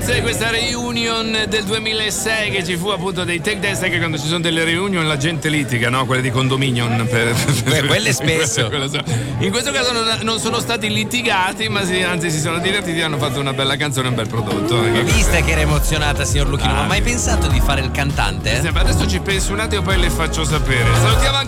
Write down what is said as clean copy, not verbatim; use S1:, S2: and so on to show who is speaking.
S1: Beatles, questa reunion del 2006 che ci fu appunto dei Take That, che quando ci sono delle reunion la gente litiga, no? Quelle di condominion.
S2: Quelle spesso.
S1: In questo caso non sono stati litigati, ma anzi si sono divertiti e hanno fatto una bella canzone, un bel prodotto.
S2: Vista che era emozionata, signor Lucchino, ma hai mai pensato di fare il cantante?
S1: Adesso ci penso un attimo, poi le faccio sapere. Salutiamo anche